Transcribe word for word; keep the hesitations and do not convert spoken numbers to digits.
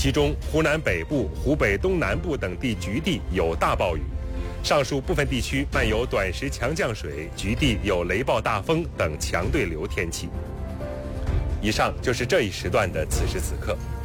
其中湖南北部、湖北东南部等地局地有大暴雨，上述部分地区漫有短时强降水，局地有雷暴大风等强对流天气。以上就是这一时段的此时此刻。